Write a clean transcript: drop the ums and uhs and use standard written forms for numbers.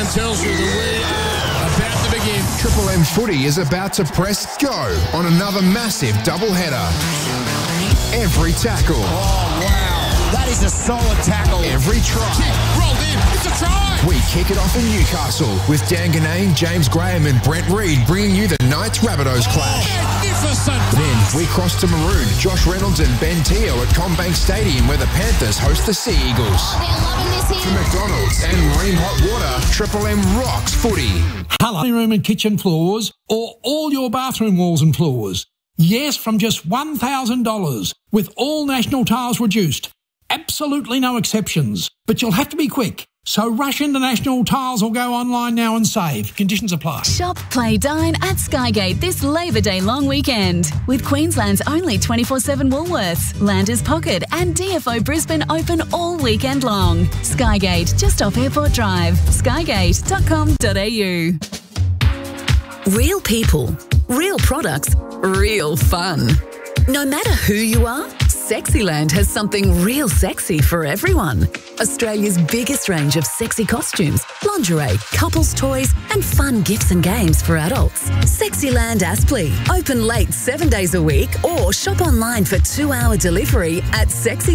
tells you that we are about to begin. Triple M Footy is about to press go on another massive doubleheader. Every tackle. Oh, wow. That is a solid tackle. Every try. Kick, rolled in. It's a try. We kick it off in Newcastle with Dan Ganane, James Graham and Brent Reid bringing you the Knights-Rabbitohs clash. Magnificent. Then we cross to Maroon, Josh Reynolds and Ben Teo at CommBank Stadium where the Panthers host the Sea Eagles. They're loving this here. From McDonald's and Marine Hot Water, Triple M rocks footy. Hello, room and kitchen floors, or all your bathroom walls and floors. Yes, from just $1,000, with all national tiles reduced. Absolutely no exceptions. But you'll have to be quick. So rush into National Tiles or go online now and save. Conditions apply. Shop, play, dine at Skygate this Labour Day long weekend. With Queensland's only 24/7 Woolworths, Landers Pocket and DFO Brisbane open all weekend long. Skygate, just off Airport Drive. Skygate.com.au. Real people, real products, real fun. No matter who you are, Sexyland has something real sexy for everyone. Australia's biggest range of sexy costumes, lingerie, couples toys and fun gifts and games for adults. Sexyland Aspley. Open late 7 days a week or shop online for 2-hour delivery at sexy